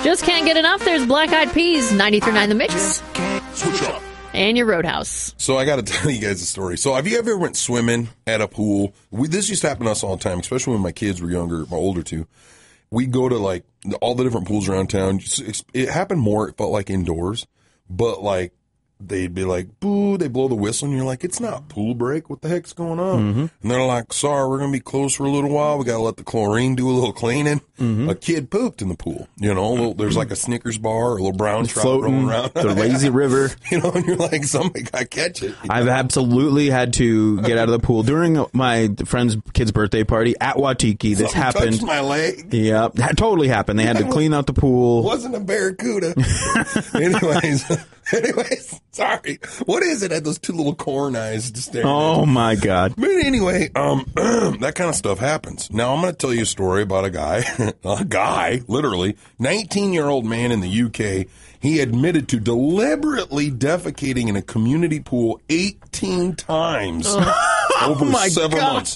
Just can't get enough. There's Black Eyed Peas, 93.9 The Mix. Switch up. And your Roadhouse. So I got to tell you guys a story. So have you ever went swimming at a pool? This used to happen to us all the time, especially when my kids were younger, my older two. We go to like all the different pools around town. It happened more, it felt like indoors, but like they'd be like, boo, they blow the whistle, and you're like, it's not pool break. What the heck's going on? Mm-hmm. And they're like, sorry, we're going to be closed for a little while. We got to let the chlorine do a little cleaning. Mm-hmm. A kid pooped in the pool. You know, there's like a Snickers bar or a little brown trout rolling around. The lazy river. You know, and you're like, somebody got to catch it. I've absolutely had to get out of the pool. During my friend's kid's birthday party at Waikiki, this happened. Touched my leg. Yeah, that totally happened. They had to clean out the pool. It wasn't a barracuda. Anyways, sorry. What is it? Had those two little corn eyes just staring. Oh my God. But anyway, that kind of stuff happens. Now I'm going to tell you a story about a guy, literally, 19-year-old man in the UK. He admitted to deliberately defecating in a community pool 18 times over several months.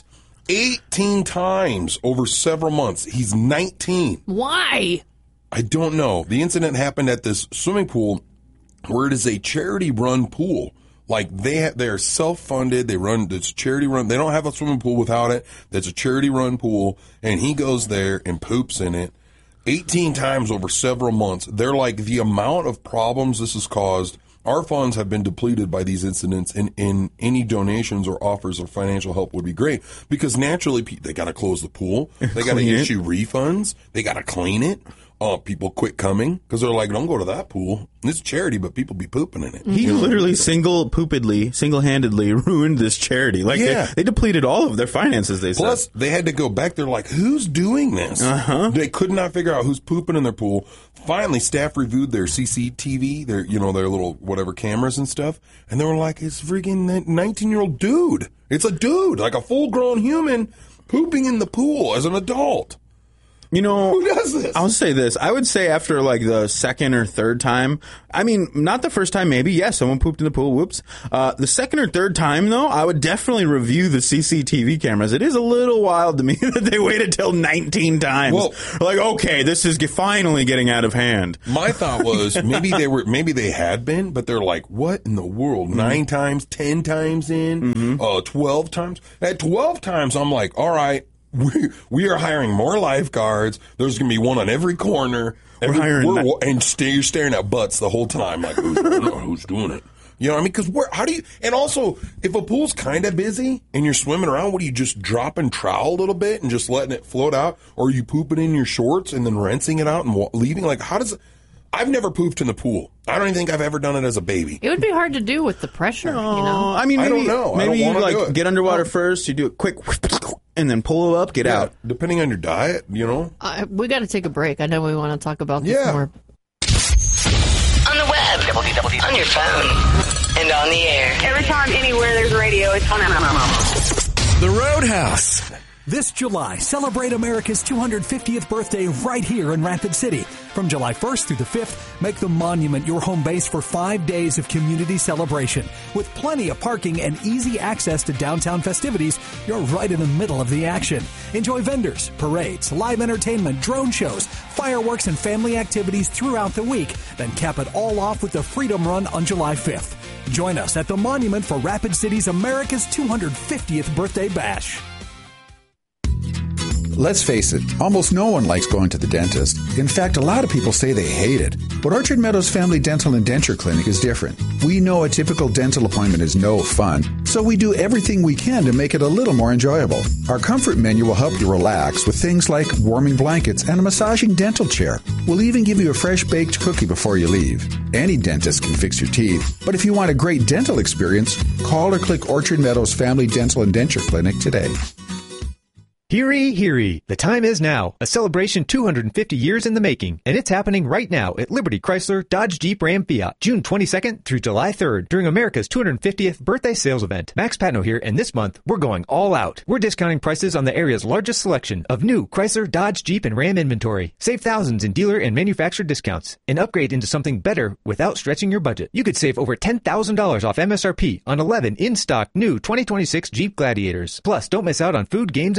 18 times over several months. He's 19. Why? I don't know. The incident happened at this swimming pool where it is a charity-run pool. Like, they're self-funded. They run this charity-run. They don't have a swimming pool without it. There's a charity-run pool, and he goes there and poops in it 18 times over several months. They're like, the amount of problems this has caused, our funds have been depleted by these incidents, and any donations or offers of financial help would be great. Because naturally, they got to close the pool. They got to issue refunds. They got to clean it. People quit coming because they're like, don't go to that pool. It's charity, but people be pooping in it. He literally single-handedly ruined this charity. Like, they depleted all of their finances, they said. Plus, they had to go back there like, who's doing this? They could not figure out who's pooping in their pool. Finally, staff reviewed their CCTV, their little whatever cameras and stuff, and they were like, it's freaking 19-year-old dude. It's a dude, like a full-grown human pooping in the pool as an adult. You know, who does this? I'll say this. I would say after like the second or third time, I mean, not the first time, maybe. Yes, someone pooped in the pool. Whoops. The second or third time, though, I would definitely review the CCTV cameras. It is a little wild to me that they waited till 19 times. Well, like, okay, this is finally getting out of hand. My thought was maybe they had been, but they're like, what in the world? 9 times, 10 times in, 12 times. At 12 times, I'm like, all right. We are hiring more lifeguards. There's going to be one on every corner. And you're staring at butts the whole time. Like, who's doing it? You know what I mean? Because and also, if a pool's kind of busy and you're swimming around, what do you just drop and trowel a little bit and just letting it float out? Or are you pooping in your shorts and then rinsing it out and leaving? Like, how does it? I've never pooped in the pool. I don't even think I've ever done it as a baby. It would be hard to do with the pressure, you know? I mean, maybe, I don't know. Maybe you like get underwater first, you do it quick, and then pull it up, get out. Depending on your diet, you know? We got to take a break. I know we want to talk about this more. On the web, on your phone, and on the air. Every time, anywhere there's radio, it's on. The Roadhouse. This July, celebrate America's 250th birthday right here in Rapid City. From July 1st through the 5th, make the Monument your home base for 5 days of community celebration. With plenty of parking and easy access to downtown festivities, you're right in the middle of the action. Enjoy vendors, parades, live entertainment, drone shows, fireworks, and family activities throughout the week. Then cap it all off with the Freedom Run on July 5th. Join us at the Monument for Rapid City's America's 250th Birthday Bash. Let's face it, almost no one likes going to the dentist. In fact, a lot of people say they hate it. But Orchard Meadows Family Dental and Denture Clinic is different. We know a typical dental appointment is no fun, so we do everything we can to make it a little more enjoyable. Our comfort menu will help you relax with things like warming blankets and a massaging dental chair. We'll even give you a fresh baked cookie before you leave. Any dentist can fix your teeth, but if you want a great dental experience, call or click Orchard Meadows Family Dental and Denture Clinic today. Heary, heary. The time is now. A celebration 250 years in the making, and it's happening right now at Liberty Chrysler, Dodge, Jeep, Ram, Fiat, June 22nd through July 3rd during America's 250th birthday sales event. Max Patno here, and this month, we're going all out. We're discounting prices on the area's largest selection of new Chrysler, Dodge, Jeep, and Ram inventory. Save thousands in dealer and manufacturer discounts, and upgrade into something better without stretching your budget. You could save over $10,000 off MSRP on 11 in-stock new 2026 Jeep Gladiators. Plus, don't miss out on food, games, and prizes.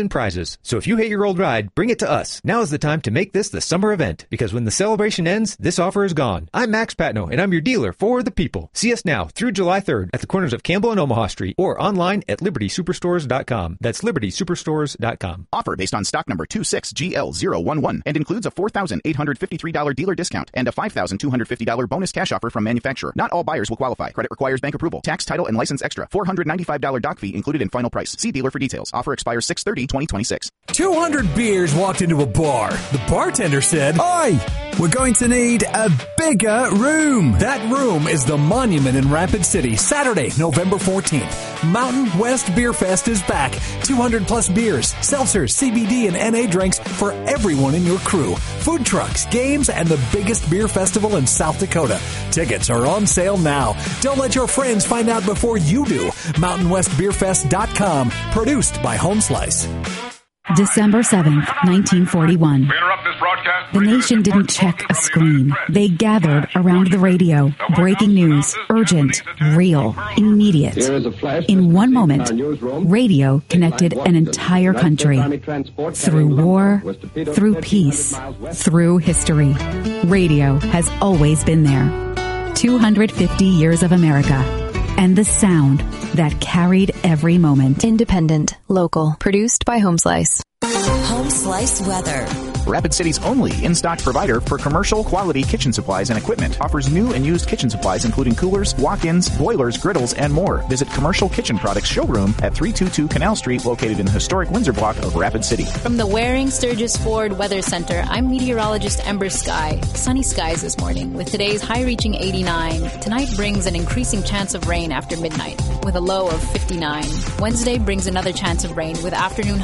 garages. So if you hate your old ride, bring it to us. Now is the time to make this the summer event, because when the celebration ends, this offer is gone. I'm Max Patno, and I'm your dealer for the people. See us now through July 3rd at the corners of Campbell and Omaha Street, or online at libertysuperstores.com. That's libertysuperstores.com. Offer based on stock number 26GL011 and includes a $4,853 dealer discount and a $5,250 bonus cash offer from manufacturer. Not all buyers will qualify. Credit requires bank approval. Tax, title, and license extra. $495 doc fee included in final price. See dealer for details. Offer expires 6/30/2026. 200 beers walked into a bar. The bartender said, "Oi, we're going to need a bigger room." That room is the Monument in Rapid City, Saturday, November 14th. Mountain West Beer Fest is back. 200 plus beers, seltzers, CBD, and NA drinks for everyone in your crew. Food trucks, games, and the biggest beer festival in South Dakota. Tickets are on sale now. Don't let your friends find out before you do. MountainWestBeerFest.com, produced by Home Slice. December 7th, 1941. The nation didn't check a screen. They gathered around the radio. Breaking news, urgent, real, immediate. In one moment, radio connected an entire country. Through war, through peace, through history. Radio has always been there. 250 years of America. And the sound that carried every moment. Independent, local, produced by Home Slice. Home Slice weather. Rapid City's only in-stock provider for commercial quality kitchen supplies and equipment. Offers new and used kitchen supplies including coolers, walk-ins, boilers, griddles, and more. Visit Commercial Kitchen Products showroom at 322 Canal Street, located in the historic Windsor block of Rapid City. From the Waring Sturgis Ford Weather Center, I'm meteorologist Ember Sky. Sunny skies this morning with today's high reaching 89. Tonight brings an increasing chance of rain after midnight with a low of 59. Wednesday brings another chance of rain with afternoon